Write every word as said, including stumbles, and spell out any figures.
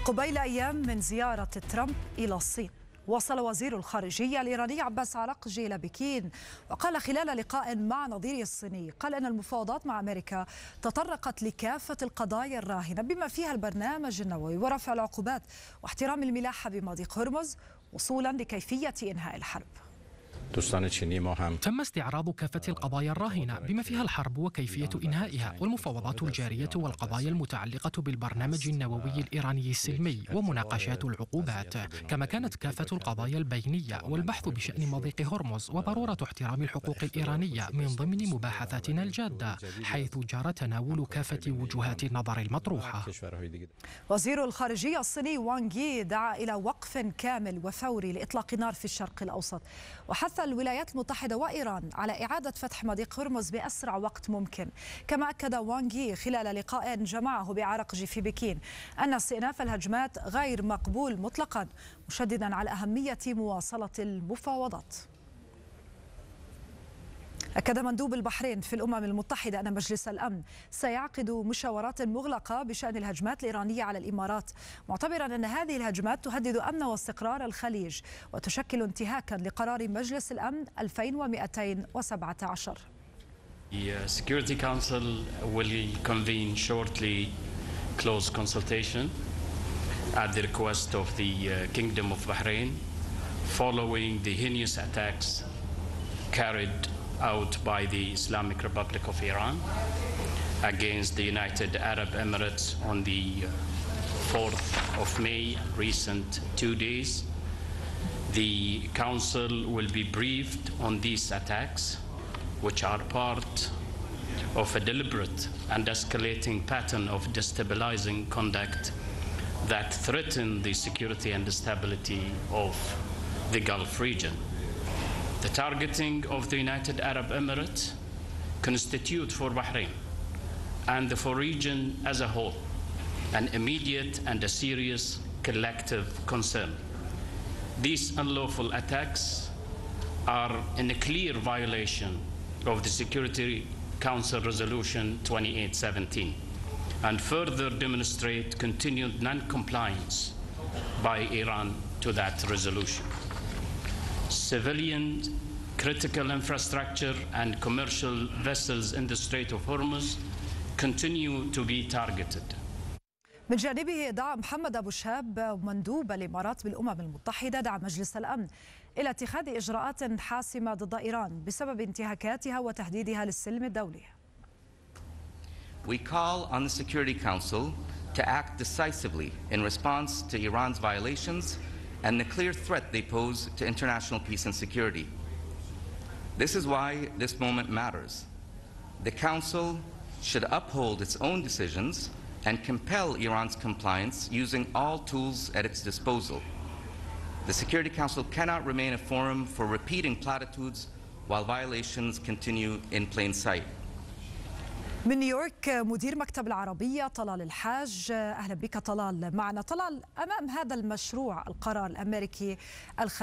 قبيل أيام من زيارة ترامب إلى الصين، وصل وزير الخارجية الإيراني عباس عراقجي إلى بكين، وقال خلال لقاء مع نظيره الصيني قال أن المفاوضات مع أمريكا تطرقت لكافة القضايا الراهنة بما فيها البرنامج النووي ورفع العقوبات واحترام الملاحة بمضيق هرمز وصولا لكيفية إنهاء الحرب. تم استعراض كافة القضايا الراهنة بما فيها الحرب وكيفية إنهائها والمفاوضات الجارية والقضايا المتعلقة بالبرنامج النووي الإيراني السلمي ومناقشات العقوبات، كما كانت كافة القضايا البينية والبحث بشأن مضيق هرمز وضرورة احترام الحقوق الإيرانية من ضمن مباحثاتنا الجادة، حيث جرى تناول كافة وجهات النظر المطروحة. وزير الخارجية الصيني وانغ يي دعا إلى وقف كامل وفوري لإطلاق النار في الشرق الأوسط، وحث الولايات المتحدة وإيران على إعادة فتح مضيق هرمز بأسرع وقت ممكن. كما أكد وانغ يي خلال لقاء جمعه بعراقجي في بكين أن استئناف الهجمات غير مقبول مطلقا، مشددا على أهمية مواصلة المفاوضات. أكد مندوب البحرين في الأمم المتحدة أن مجلس الأمن سيعقد مشاورات مغلقة بشأن الهجمات الإيرانية على الإمارات، معتبرا أن هذه الهجمات تهدد أمن واستقرار الخليج وتشكل انتهاكا لقرار مجلس الأمن ألفين ومئتين وسبعة عشر. The Security Council will convene shortly close consultation at the request of the Kingdom of Bahrain following the heinous attacks carried out by the Islamic Republic of Iran against the United Arab Emirates on the fourth of May, recent two days. The Council will be briefed on these attacks, which are part of a deliberate and escalating pattern of destabilizing conduct that threaten the security and stability of the Gulf region. The targeting of the United Arab Emirates constitute for Bahrain and the for region as a whole an immediate and a serious collective concern. These unlawful attacks are in a clear violation of the Security Council Resolution twenty-eight seventeen and further demonstrate continued non-compliance by Iran to that resolution. Civilian critical infrastructure and commercial vessels in the Strait of Hormuz continue to be targeted. من جانبه دعا محمد أبو شهاب مندوب الإمارات بالأمم المتحدة دعا مجلس الأمن إلى اتخاذ إجراءات حاسمة ضد إيران بسبب انتهاكاتها وتهديدها للسلم الدولي. We call on the Security Council to act decisively in response to Iran's violations and the clear threat they pose to international peace and security. This is why this moment matters. The Council should uphold its own decisions and compel Iran's compliance using all tools at its disposal. The Security Council cannot remain a forum for repeating platitudes while violations continue in plain sight. من نيويورك مدير مكتب العربية طلال الحاج. أهلا بك طلال معنا. طلال، أمام هذا المشروع القرار الأمريكي